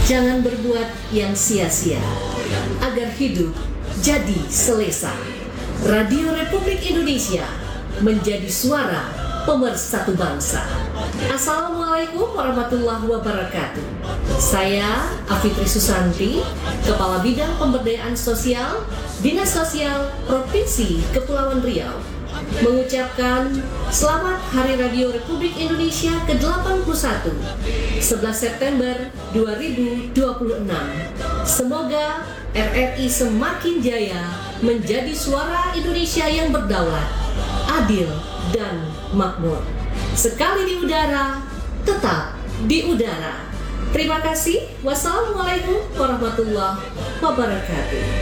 Jangan berbuat yang sia-sia, agar hidup jadi selesa. Radio Republik Indonesia menjadi suara pemersatu bangsa. Assalamualaikum warahmatullahi wabarakatuh. Saya Afitri Susanti, Kepala Bidang Pemberdayaan Sosial Dinas Sosial Provinsi Kepulauan Riau, mengucapkan Selamat Hari Radio Republik Indonesia ke-81, 11 September 2026. Semoga RRI semakin jaya menjadi suara Indonesia yang berdaulat, adil, dan makmur. Sekali di udara, tetap di udara. Terima kasih. Wassalamualaikum warahmatullahi wabarakatuh.